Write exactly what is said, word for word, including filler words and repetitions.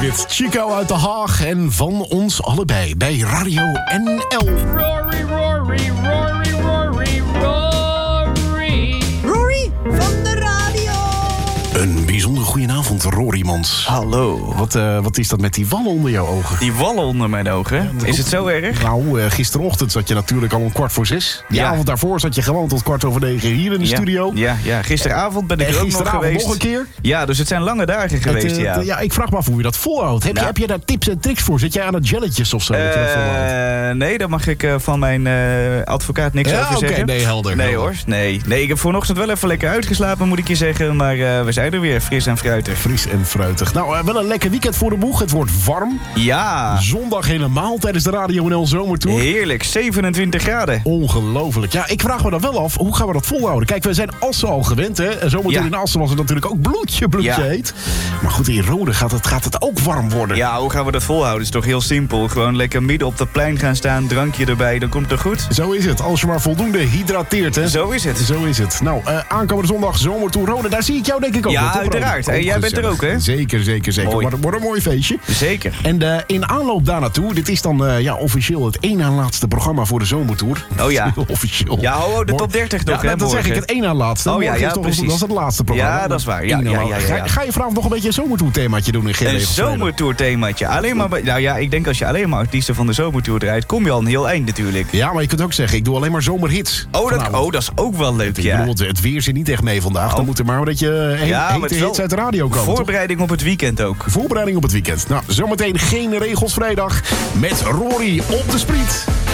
dit. Chico uit Den Haag en van ons allebei bij Radio N L. Rory, Rory, Rory, Rory, Rory. Rory van de radio. Een bijzonder goedenavond, Rory Mans. Hallo. Wat, uh, wat is dat met die wallen onder jouw ogen? Die wallen onder mijn ogen? Is het zo erg? Nou, uh, gisterochtend zat je natuurlijk al om kwart voor zes. Die Ja. avond daarvoor zat je gewoon tot kwart over negen hier in de ja. studio. Ja, ja, gisteravond ben ik En er ook nog gisteravond geweest. nog een keer. Ja, dus het zijn lange dagen geweest, Het, uh, ja. t- ja, ik vraag me af hoe je dat volhoudt. Heb, je, Nou. heb je daar tips en tricks voor? Zit jij aan het jelletjes of zo? dat je dat volhoudt? Eh, nee, daar mag ik uh, van mijn uh, advocaat niks Ja, over oké, zeggen. nee, helder, Nee helder. hoor, nee. Nee, ik heb vanochtend wel even lekker uitgeslapen, moet ik je zeggen. Maar uh, we zijn er weer, fris en fruitig. Fris en fruitig. Nou, uh, wel een lekker weekend voor de boeg. Het wordt warm. Ja, Zondag helemaal tijdens de Radio N L Zomertour. heerlijk, zevenentwintig graden. Ongelooflijk. Ja, ik vraag me dan wel af, hoe gaan we dat volhouden? Kijk, we zijn Assen al gewend, hè? En zometeen Ja. in Assen was het natuurlijk ook bloedje, bloedje Ja. heet. Maar goed, in Rode gaat het, gaat het ook warm worden. Ja, hoe gaan we dat volhouden? Het is toch heel simpel. Gewoon lekker midden op dat plein gaan staan, drankje erbij, dan komt het goed. Zo is het, als je maar voldoende hydrateert, hè? Zo is het. Zo is het. Nou, uh, aankomende zondag Zomertour Rode, daar zie ik jou denk ik ook. Ja, wel, toch, Rode? uiteraard. Ook En jij bent er gezellig. ook, hè? Zeker, zeker, zeker. Mooi. Wordt, wordt een mooi feestje. Zeker. En uh, in aanloop daar naartoe, dit is dan uh, ja, officieel het één na laatste programma voor de Zomertour. Oh ja. Officieel. Ja, ho, ho, de top dertig toch, ja, hè, dat zeg ik, morgen? het één na laatste. Oh ja, Morgen ja, is toch, precies. Dat is het laatste programma. Ja, dat is waar. Ja, Eén na ja, ja, laatste. ja, ja. Ga, ga je vanavond nog een beetje een zomertour themaatje doen in G Een Regels spelen? zomertour themaatje. Alleen maar, bij- nou ja, ik denk als je alleen maar artiesten van de zomertour draait, kom je al een heel eind natuurlijk. Ja, maar je kunt ook zeggen, ik doe alleen maar zomerhits. Oh, dat, vanavond. oh, dat is ook wel leuk, Ik ja. bedoel, het, het weer zit niet echt mee vandaag. Dan Oh. moet er maar een beetje he Ja, maar hete het is wel hits uit de radio komen. toch? Voorbereiding op het weekend ook. Voorbereiding op het weekend. Nou, zometeen geen regels vrijdag met Rory op de Spriet.